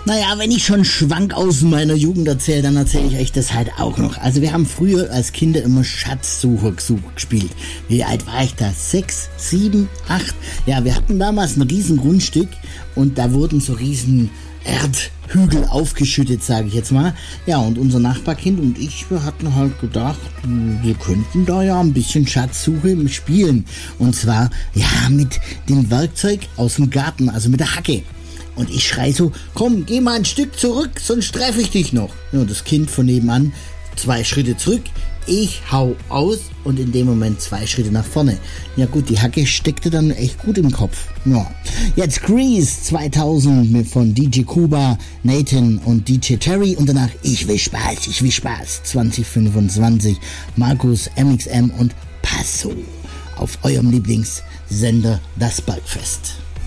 Naja, wenn ich schon Schwank aus meiner Jugend erzähle, dann erzähle ich euch das halt auch noch. Also wir haben früher als Kinder immer Schatzsucher gespielt. Wie alt war ich da? 6, 7, 8? Ja, wir hatten damals ein riesen Grundstück und da wurden so riesen Erdhügel aufgeschüttet, sage ich jetzt mal. Ja, und unser Nachbarkind und ich, wir hatten halt gedacht, wir könnten da ja ein bisschen Schatzsuche spielen. Und zwar, ja, mit dem Werkzeug aus dem Garten, also mit der Hacke. Und ich schrei so, komm, geh mal ein Stück zurück, sonst treffe ich dich noch. Ja, das Kind von nebenan, 2 Schritte zurück, ich hau aus und in dem Moment 2 Schritte nach vorne. Ja gut, die Hacke steckte dann echt gut im Kopf. Ja. Jetzt Grease 2000 von DJ Kuba, Nathan und DJ Terry und danach Ich will Spaß 2025, Markus, MXM und Passo auf eurem Lieblingssender Das Bergfest.